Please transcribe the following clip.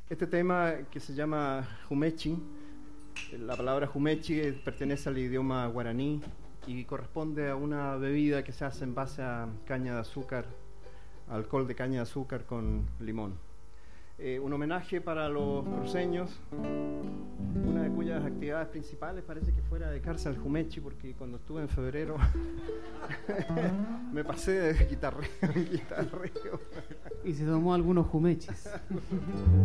Este tema que se llama Jumechi, la palabra Jumechi pertenece al idioma guaraní y corresponde a una bebida que se hace en base a caña de azúcar, alcohol de caña de azúcar con limón. Un homenaje para los cruceños, una de cuyas actividades principales parece que fuera dedicarse al Jumechi, porque cuando estuve en febrero me pasé de guitarreo en guitarreo. Y se tomó algunos Jumechis.